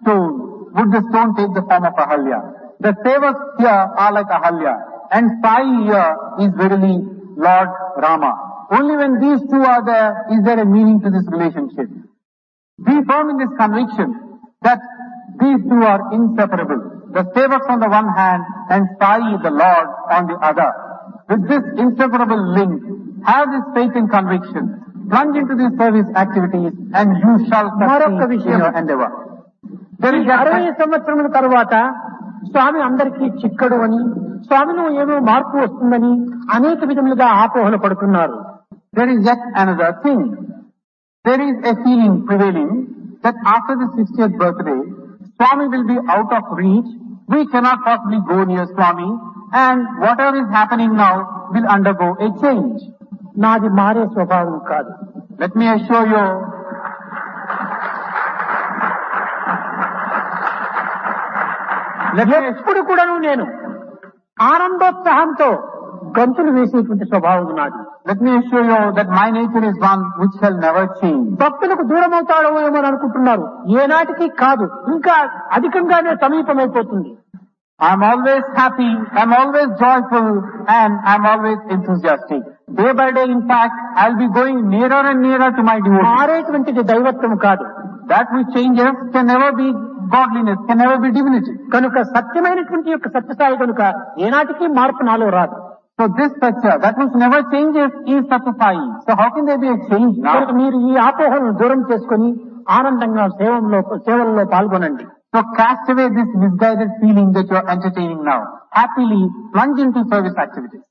stone, would the stone take the form of Ahalya? The sevaks here are like Ahalya, and Sai here is verily Lord Rama. Only when these two are there is there a meaning to this relationship. Be firm in this conviction that these two are inseparable. The sevaks on the one hand and Sai, the Lord, on the other. With this inseparable link, have this faith and conviction. Plunge into these service activities and you shall succeed in your endeavor. There is 60 సంవత్సరముల తరువాత స్వామి అందరికీ చిక్కడు అని, స్వామిలో ఏమో మార్పు వస్తుందని అనేక విధములుగా ఆపోహలు పడుతున్నారు. There is yet another thing. There is a feeling prevailing that after the 60th birthday, Swami will be out of reach. We cannot possibly go near Swami, and whatever is happening now will undergo a change. నాది మారే స్వభావం కాదు. Let me assure you, ఎప్పుడు కూడాను నేను ఆనందోత్సాహంతో గంతులు వేసేటువంటి స్వభావం నాది. let me assure you that my nature is one which shall never change. భక్తులకు దూరం అవుతాడో ఏమో అనుకుంటున్నారు. ఏనాటికి కాదు, ఇంకా అధికంగానే సమీపమైపోతుంది. I am always happy, I am always joyful, and I am always enthusiastic. Day by day, in fact, I will be going nearer and nearer to my devotee. మారేటువంటిది దైవత్వం కాదు. That which changes can never be godliness, can never be divinity. కనుక సత్యమైనటువంటి యొక్క సత్యసాయి కనుక ఏనాటికి మార్పు నాలో రాదు. So this Satya, that which never changes, is Satyasai. So how can there be a change now? కనుక మీరు ఈ ఆపోహలను దూరం చేసుకుని ఆనందంగా సేవల్లో పాల్గొనండి. So cast away this misguided feeling that you are entertaining now. Happily plunge into service activities.